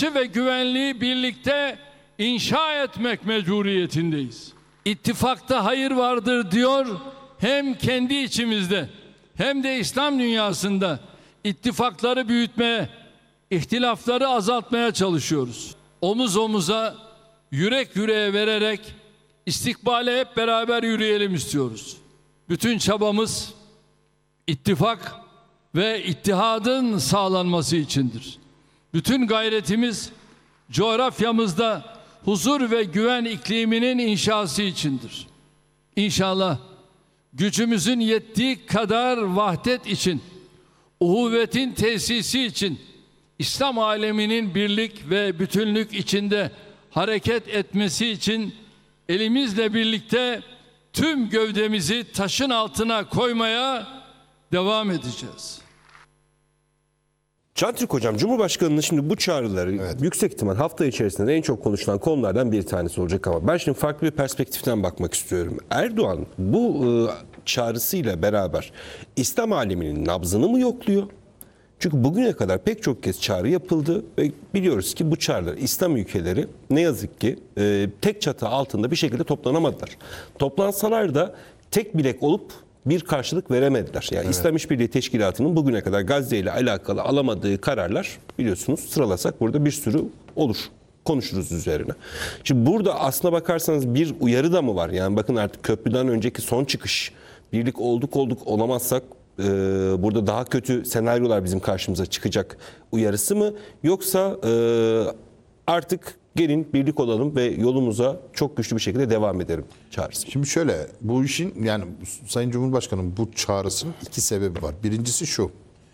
barışı ve güvenliği birlikte inşa etmek mecburiyetindeyiz. İttifakta hayır vardır diyor, hem kendi içimizde hem de İslam dünyasında ittifakları büyütmeye, ihtilafları azaltmaya çalışıyoruz. Omuz omuza, yürek yüreğe vererek istikbale hep beraber yürüyelim istiyoruz. Bütün çabamız ittifak ve ittihadın sağlanması içindir. Bütün gayretimiz coğrafyamızda huzur ve güven ikliminin inşası içindir. İnşallah gücümüzün yettiği kadar vahdet için, uhuvvetin tesisi için, İslam aleminin birlik ve bütünlük içinde hareket etmesi için elimizle birlikte tüm gövdemizi taşın altına koymaya devam edeceğiz. Can Türk Hocam, Cumhurbaşkanı'nın şimdi bu çağrıları yüksek ihtimal hafta içerisinde en çok konuşulan konulardan bir tanesi olacak ama ben şimdi farklı bir perspektiften bakmak istiyorum. Erdoğan bu çağrısıyla beraber İslam aleminin nabzını mı yokluyor? Çünkü bugüne kadar pek çok kez çağrı yapıldı ve biliyoruz ki bu çağrılar İslam ülkeleri ne yazık ki tek çatı altında bir şekilde toplanamadılar. Toplansalar da tek bilek olup bir karşılık veremediler. Yani evet. İslam İşbirliği Teşkilatı'nın bugüne kadar Gazze ile alakalı alamadığı kararlar biliyorsunuz sıralasak burada bir sürü olur. Konuşuruz üzerine. Şimdi burada aslına bakarsanız bir uyarı da mı var? Yani bakın artık köprüden önceki son çıkış, birlik olduk olamazsak burada daha kötü senaryolar bizim karşımıza çıkacak uyarısı mı? Yoksa artık gelin birlik olalım ve yolumuza çok güçlü bir şekilde devam edelim çağrısı. Şimdi şöyle, bu işin yani Sayın Cumhurbaşkanı'nın bu çağrısının iki sebebi var. Birincisi şu,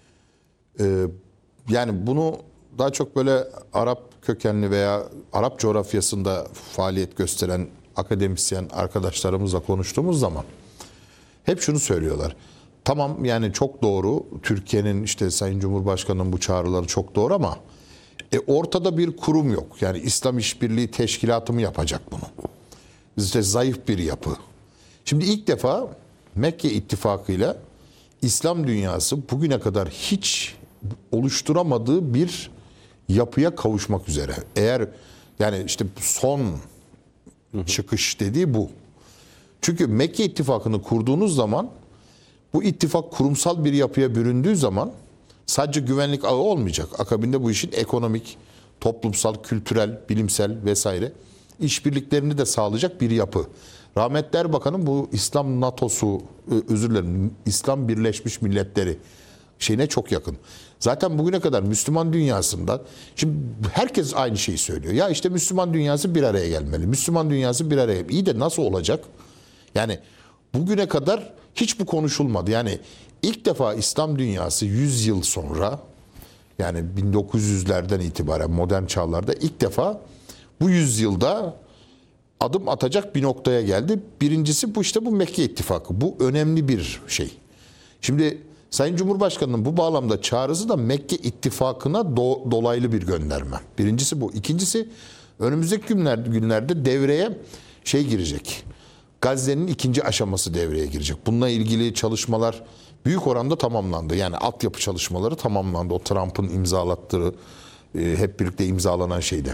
yani bunu daha çok böyle Arap kökenli veya Arap coğrafyasında faaliyet gösteren akademisyen arkadaşlarımızla konuştuğumuz zaman hep şunu söylüyorlar. Tamam, yani çok doğru, Türkiye'nin işte Sayın Cumhurbaşkanı'nın bu çağrıları çok doğru ama ortada bir kurum yok. Yani İslam İşbirliği Teşkilatı mı yapacak bunu? İşte zayıf bir yapı. Şimdi ilk defa Mekke ittifakıyla İslam dünyası bugüne kadar hiç oluşturamadığı bir yapıya kavuşmak üzere. Eğer yani işte son çıkış dediği bu. Çünkü Mekke ittifakını kurduğunuz zaman bu ittifak kurumsal bir yapıya büründüğü zaman sadece güvenlik ağı olmayacak. Akabinde bu işin ekonomik, toplumsal, kültürel, bilimsel vesaire işbirliklerini de sağlayacak bir yapı. Rahmetli Erbakan'ın bu İslam NATO'su, özür dilerim, İslam Birleşmiş Milletleri şeyine çok yakın. Zaten bugüne kadar Müslüman dünyasında, şimdi herkes aynı şeyi söylüyor. Ya işte Müslüman dünyası bir araya gelmeli. Müslüman dünyası bir araya. İyi de nasıl olacak? Yani bugüne kadar hiç bu konuşulmadı. Yani ilk defa İslam dünyası 100 yıl sonra, yani 1900'lerden itibaren modern çağlarda ilk defa bu yüzyılda adım atacak bir noktaya geldi. Birincisi bu, işte bu Mekke ittifakı. Bu önemli bir şey. Şimdi Sayın Cumhurbaşkanı'nın bu bağlamda çağrısı da Mekke ittifakına dolaylı bir gönderme. Birincisi bu. İkincisi, önümüzdeki günlerde devreye şey girecek. Gazze'nin ikinci aşaması devreye girecek. Bununla ilgili çalışmalar büyük oranda tamamlandı. Yani altyapı çalışmaları tamamlandı. O Trump'ın imzalattığı, hep birlikte imzalanan şeyde.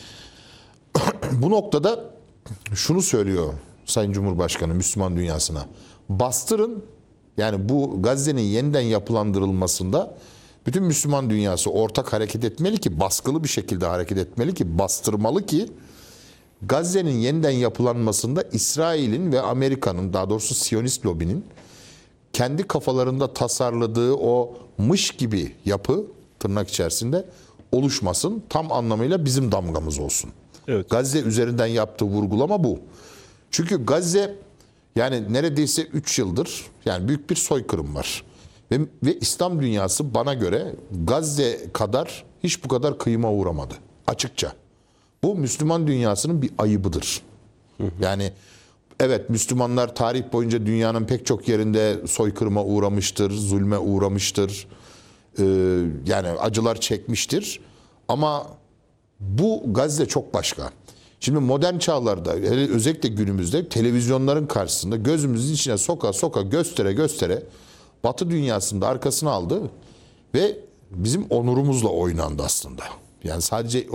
Bu noktada şunu söylüyor Sayın Cumhurbaşkanı Müslüman dünyasına. Bastırın, yani bu Gazze'nin yeniden yapılandırılmasında bütün Müslüman dünyası ortak hareket etmeli ki, baskılı bir şekilde hareket etmeli ki, bastırmalı ki Gazze'nin yeniden yapılanmasında İsrail'in ve Amerika'nın, daha doğrusu Siyonist lobinin kendi kafalarında tasarladığı o mış gibi yapı, tırnak içerisinde, oluşmasın. Tam anlamıyla bizim damgamız olsun. Evet. Gazze üzerinden yaptığı vurgulama bu. Çünkü Gazze, yani neredeyse 3 yıldır yani büyük bir soykırım var. Ve İslam dünyası bana göre Gazze kadar hiç bu kadar kıyıma uğramadı açıkça. Bu Müslüman dünyasının bir ayıbıdır. Yani evet, Müslümanlar tarih boyunca dünyanın pek çok yerinde soykırıma uğramıştır, zulme uğramıştır. Yani acılar çekmiştir. Ama bu Gazze çok başka. Şimdi modern çağlarda, özellikle günümüzde televizyonların karşısında gözümüzün içine soka soka, göstere göstere Batı dünyasında arkasına aldı ve bizim onurumuzla oynandı aslında. Yani sadece